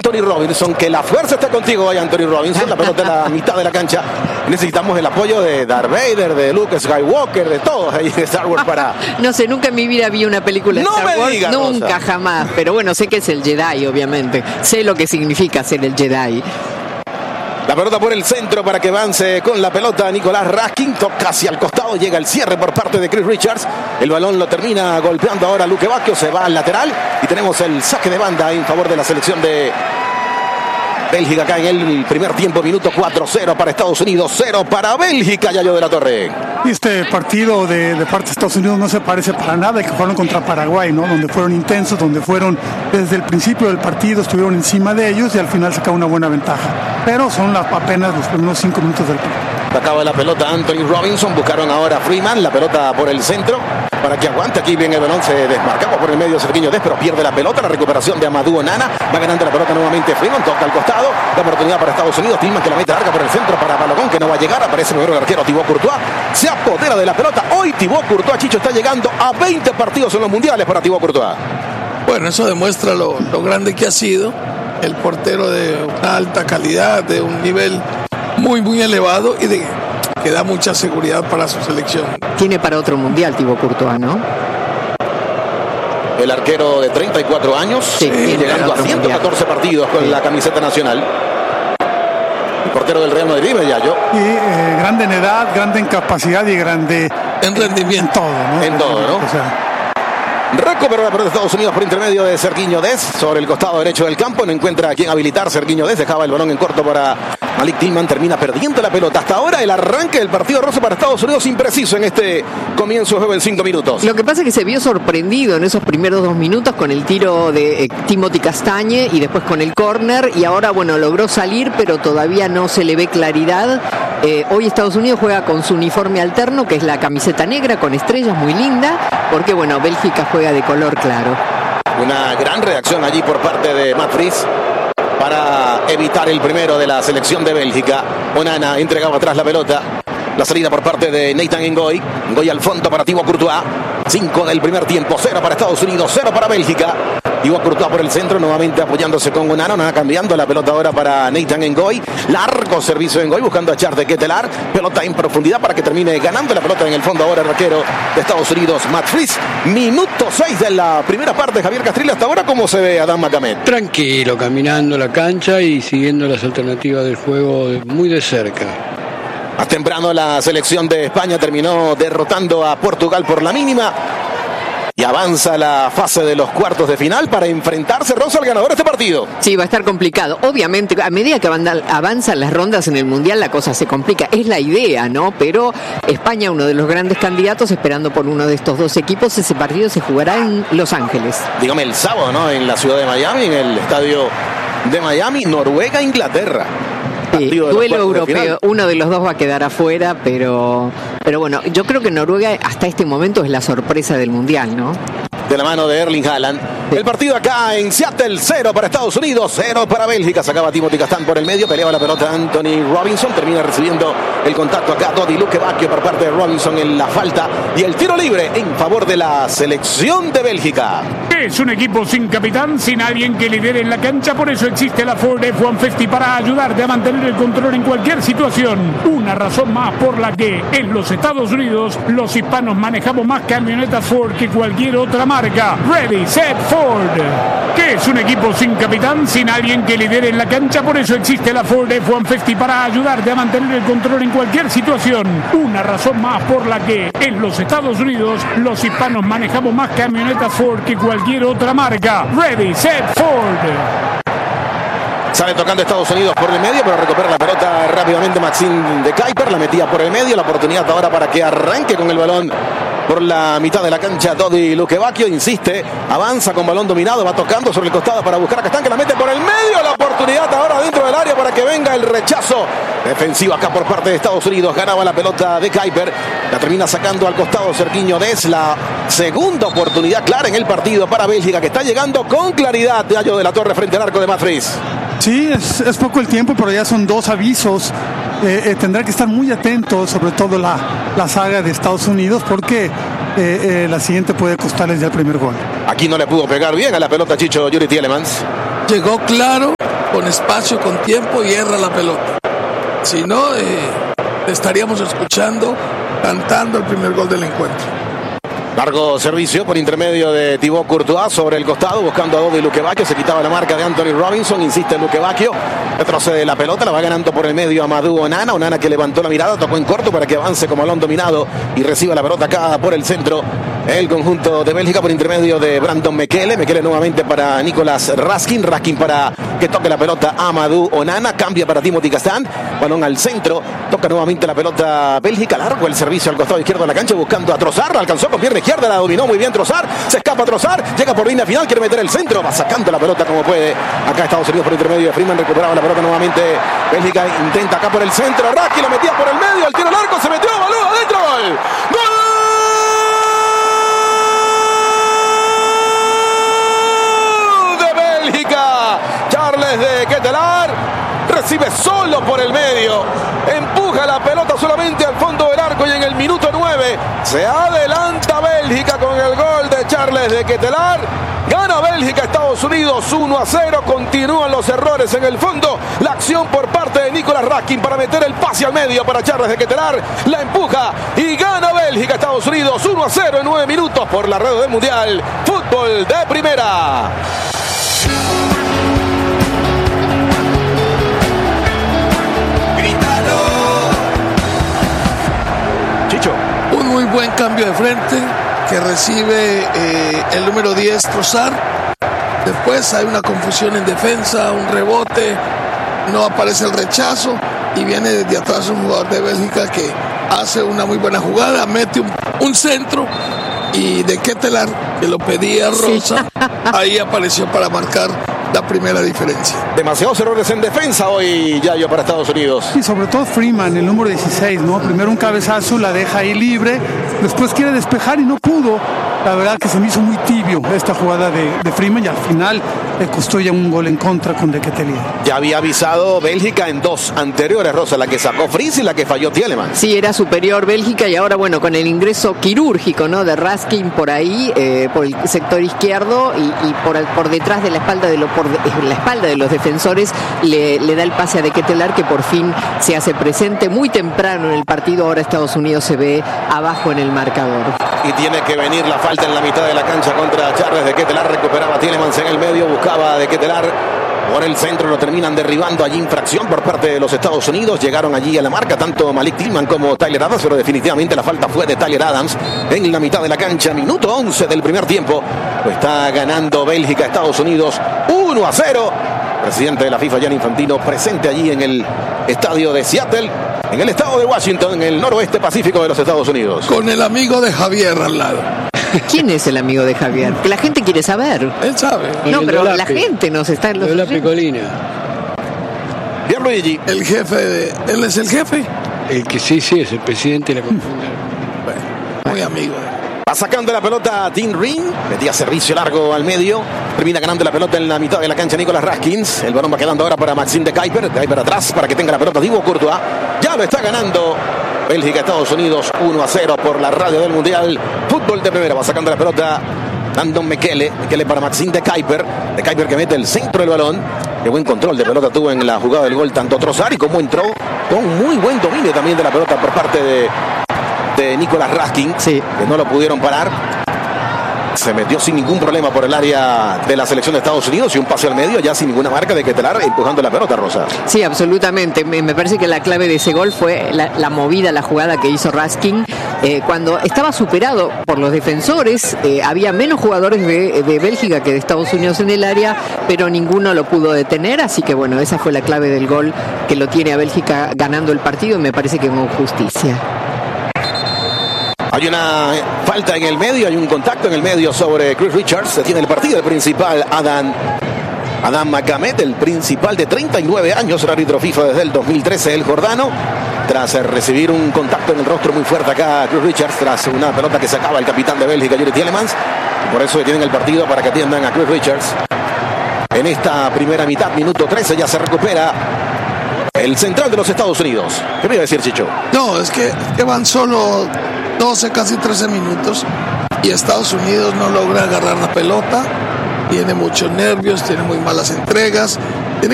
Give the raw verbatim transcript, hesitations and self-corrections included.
Anthony Robinson. Que la fuerza está contigo hoy, Anthony Robinson. La pelota en la mitad de la cancha. Necesitamos el apoyo de Darth Vader, de Luke Skywalker, de todos ahí de Star Wars para... No sé, nunca en mi vida vi una película de no Star me Wars. Diga, nunca, Rosa. jamás. Pero bueno, sé que es el Jedi, obviamente. Sé lo que significa ser el Jedi. La pelota por el centro para que avance con la pelota Nicolás Raskin. Toca hacia el costado, llega el cierre por parte de Chris Richards. El balón lo termina golpeando ahora Luque Bacchio. Se va al lateral y tenemos el saque de banda en favor de la selección de Bélgica acá en el primer tiempo. Minuto cuatro cero para Estados Unidos, cero para Bélgica. Yayo de la Torre. Este partido de, de parte de Estados Unidos no se parece para nada al que jugaron contra Paraguay, ¿no? Donde fueron intensos, donde fueron desde el principio del partido, estuvieron encima de ellos y al final sacaron una buena ventaja. Pero son las, apenas los primeros cinco minutos del partido. Acaba la pelota Anthony Robinson. Buscaron ahora a Freeman. La pelota por el centro para que aguante. Aquí bien el balón. Se desmarcaba por el medio Sergiño Dest, pero pierde la pelota. La recuperación de Amadou Onana. Va ganando la pelota nuevamente Freeman. Toca al costado. La oportunidad para Estados Unidos. Tillman que la mete larga por el centro para Balogun, que no va a llegar. Aparece el nuevo arquero Thibaut Courtois. Se apodera de la pelota. Hoy Thibaut Courtois, Chicho, está llegando a veinte partidos en los mundiales para Thibaut Courtois. Bueno, eso demuestra lo, lo grande que ha sido el portero, de una alta calidad, de un nivel muy, muy elevado y de, que da mucha seguridad para su selección. Tiene para otro mundial Thibaut Courtois, ¿no? El arquero de treinta y cuatro años, sí, eh, llegando a ciento catorce mundial. Partidos con sí. la camiseta nacional. El portero del Real Madrid, Yayo. Y eh, grande en edad, grande en capacidad y grande en rendimiento. En todo, ¿no? En todo, ¿no? O sea, recuperó la pelota de Estados Unidos por intermedio de Sergiño Dest sobre el costado derecho del campo. No encuentra a quien habilitar. Sergiño Dest dejaba el balón en corto para Malik Tillman. Termina perdiendo la pelota. Hasta ahora el arranque del partido rosa para Estados Unidos impreciso en este comienzo de juego en cinco minutos. Lo que pasa es que se vio sorprendido en esos primeros dos minutos con el tiro de eh, Timothy Castagne y después con el córner. Y ahora, bueno, logró salir, pero todavía no se le ve claridad. Eh, hoy Estados Unidos juega con su uniforme alterno, que es la camiseta negra con estrellas, muy linda, porque, bueno, Bélgica juega de color claro. Una gran reacción allí por parte de Matt Fries para evitar el primero de la selección de Bélgica. Onana entregaba atrás la pelota. La salida por parte de Nathan Ngoy. Ngoy al fondo para Thibaut Courtois. cinco del primer tiempo. cero para Estados Unidos, cero para Bélgica. Thibaut Courtois por el centro, nuevamente apoyándose con Onana. Onana cambiando la pelota ahora para Nathan Ngoy. Largo servicio de Ngoy buscando a Charles de Ketelaar. Pelota en profundidad para que termine ganando la pelota en el fondo ahora el arquero de Estados Unidos, Matt Fries. Minuto seis de la primera parte. Javier Castrilli, hasta ahora, ¿cómo se ve Adán Macamet? Tranquilo, caminando la cancha y siguiendo las alternativas del juego muy de cerca. Más temprano la selección de España terminó derrotando a Portugal por la mínima y avanza a la fase de los cuartos de final para enfrentarse, Rosa, al ganador de este partido. Sí, va a estar complicado. Obviamente, a medida que avanzan las rondas en el Mundial, la cosa se complica. Es la idea, ¿no? Pero España, uno de los grandes candidatos, esperando por uno de estos dos equipos. Ese partido se jugará en Los Ángeles. Dígame, el sábado, ¿no? En la ciudad de Miami, en el estadio de Miami, Noruega-Inglaterra. Sí, duelo europeo, uno de los dos va a quedar afuera, pero, pero bueno, yo creo que Noruega hasta este momento es la sorpresa del Mundial, ¿no? De la mano de Erling Haaland. Sí. El partido acá en Seattle, cero para Estados Unidos, cero para Bélgica. Sacaba Timothy Castagne por el medio, peleaba la pelota Anthony Robinson, termina recibiendo el contacto acá Dodi Luque Bacchio por parte de Robinson en la falta y el tiro libre en favor de la selección de Bélgica. Es un equipo sin capitán, sin alguien que lidere en la cancha, por eso existe la Ford F uno Festi para ayudarte a mantener el control en cualquier situación. Una razón más por la que en los Estados Unidos los hispanos manejamos más camionetas Ford que cualquier otra marca. Ready, set, Ford. ¿Qué es un equipo sin capitán, sin alguien que lidere en la cancha? Por eso existe la Ford F uno Festi para ayudarte a mantener el control en cualquier situación. Una razón más por la que en los Estados Unidos los hispanos manejamos más camionetas Ford que cualquier otra marca. Ready, set, Ford. Sale tocando Estados Unidos por el medio, pero recupera la pelota rápidamente Maxime de Kuiper. La metía por el medio. La oportunidad ahora para que arranque con el balón por la mitad de la cancha. Dodi Luque Bacchio insiste, avanza con balón dominado, va tocando sobre el costado para buscar a Castagne, que la mete por el medio. La oportunidad ahora dentro del área para que venga el rechazo defensivo acá por parte de Estados Unidos. Ganaba la pelota de Kuiper, la termina sacando al costado Sergiño Dest. La segunda oportunidad clara en el partido para Bélgica, que está llegando con claridad de Yayo de la Torre frente al arco de Matt Fries. Sí, es, es poco el tiempo, pero ya son dos avisos. Eh, eh, tendrá que estar muy atento, sobre todo la, la saga de Estados Unidos, porque eh, eh, la siguiente puede costarles ya el primer gol. Aquí no le pudo pegar bien a la pelota Chicho Yuri Tielemans. Llegó claro con espacio, con tiempo y erra la pelota. Si no, eh, estaríamos escuchando, cantando el primer gol del encuentro. Largo servicio por intermedio de Thibaut Courtois sobre el costado, buscando a Dodi Lukebakio. Se quitaba la marca de Anthony Robinson. Insiste Lukebakio. Retrocede la pelota, la va ganando por el medio Amadou Onana. Onana que levantó la mirada, tocó en corto para que avance como balón dominado y reciba la pelota acá por el centro. El conjunto de Bélgica por intermedio de Brandon Mekele. Mekele nuevamente para Nicolas Raskin. Raskin para que toque la pelota Amadou Onana. Cambia para Timothy Castagne. Balón al centro. Toca nuevamente la pelota Bélgica. Largo el servicio al costado izquierdo de la cancha buscando a Trossard. Alcanzó con pierna izquierda, la dominó muy bien Trossard. Se escapa Trossard. Llega por línea final. Quiere meter el centro. Va sacando la pelota como puede. Acá Estados Unidos por intermedio de Freeman. Recuperaba la pelota nuevamente. Bélgica intenta acá por el centro. Raskin la metía por el medio. El tiro largo se metió. Balón adentro. Gol. ¡Gol! Charles de Ketelaere recibe solo por el medio, empuja la pelota solamente al fondo del arco y en el minuto nueve se adelanta Bélgica con el gol de Charles de Ketelaere. Gana Bélgica, Estados Unidos uno a cero. Continúan los errores en el fondo. La acción por parte de Nicolas Raskin para meter el pase al medio para Charles de Ketelaere. La empuja y gana Bélgica, Estados Unidos uno a cero en nueve minutos por la red del Mundial. Fútbol de primera. Chicho. Un muy buen cambio de frente que recibe eh, el número diez, Trossard. Después hay una confusión en defensa, un rebote, no aparece el rechazo y viene desde atrás un jugador de Bélgica que hace una muy buena jugada, mete un, un centro y de Ketelaere, que lo pedía Rosa, sí. Ahí apareció para marcar la primera diferencia. Demasiados errores en defensa hoy, Yayo, para Estados Unidos. Y sobre todo Freeman, el número dieciséis, ¿no? Primero un cabezazo, la deja ahí libre, después quiere despejar y no pudo. La verdad que se me hizo muy tibio esta jugada de, de Freeman y al final le costó ya un gol en contra con De Ketelaere. Ya había avisado Bélgica en dos anteriores, Rosa, la que sacó Fries y la que falló Tielemans. Sí, era superior Bélgica y ahora, bueno, con el ingreso quirúrgico, ¿no? De Raskin por ahí, eh, por el sector izquierdo y, y por, por detrás de la espalda de, lo, por de, la espalda de los defensores, le, le da el pase a De Ketelaere, que por fin se hace presente muy temprano en el partido. Ahora Estados Unidos se ve abajo en el marcador. Y tiene que venir la falta en la mitad de la cancha contra Charles de Ketelaere. Recuperaba Tielemans en el medio, buscaba de Ketelaere por el centro, lo terminan derribando. Allí infracción por parte de los Estados Unidos. Llegaron allí a la marca tanto Malik Tillman como Tyler Adams, pero definitivamente la falta fue de Tyler Adams en la mitad de la cancha. Minuto once del primer tiempo. Lo está ganando Bélgica, Estados Unidos uno a cero. Presidente de la FIFA, Gianni Infantino, presente allí en el estadio de Seattle, en el estado de Washington, en el noroeste pacífico de los Estados Unidos. Con el amigo de Javier al lado. ¿Quién es el amigo de Javier? Que la gente quiere saber. Él sabe. No, pero la gente nos está en los... De la Picolina. Pierluigi. El jefe de... ¿Él es el jefe? El que sí, sí, es el presidente de la Confederación. Bueno, muy amigo. Va sacando la pelota Tim Ring, metía servicio largo al medio, termina ganando la pelota en la mitad de la cancha Nicolas Raskins. El balón va quedando ahora para Maxime de Kuyper, de Kuyper atrás para que tenga la pelota Thibaut Courtois. Ya lo está ganando Bélgica, Estados Unidos uno a cero por la radio del Mundial. Fútbol de primera, va sacando la pelota Brandon Mekele, Mekele para Maxime de Kuyper, de Kuyper que mete el centro del balón. Qué buen control de pelota tuvo en la jugada del gol tanto Trossard y como entró con muy buen dominio también de la pelota por parte de de Nicolas Raskin, sí, que no lo pudieron parar. Se metió sin ningún problema por el área de la selección de Estados Unidos y un pase al medio ya sin ninguna marca de Ketelaere empujando la pelota, Rosa. Sí, absolutamente. Me, me parece que la clave de ese gol fue la, la movida, la jugada que hizo Raskin. Eh, cuando estaba superado por los defensores, eh, había menos jugadores de, de Bélgica que de Estados Unidos en el área, pero ninguno lo pudo detener. Así que bueno, esa fue la clave del gol que lo tiene a Bélgica ganando el partido y me parece que con justicia. Hay una falta en el medio, hay un contacto en el medio sobre Chris Richards. Se tiene el partido, el principal Adam, Adam Makamed, el principal de treinta y nueve años, el árbitro FIFA desde el dos mil trece, el jordano. Tras recibir un contacto en el rostro muy fuerte acá Chris Richards, tras una pelota que sacaba el capitán de Bélgica, Yuri Tielemans. Y por eso detienen el partido para que atiendan a Chris Richards. En esta primera mitad, minuto trece, ya se recupera el central de los Estados Unidos. ¿Qué me iba a decir, Chicho? No, es que, que van solo doce, casi trece minutos y Estados Unidos no logra agarrar la pelota, tiene muchos nervios, tiene muy malas entregas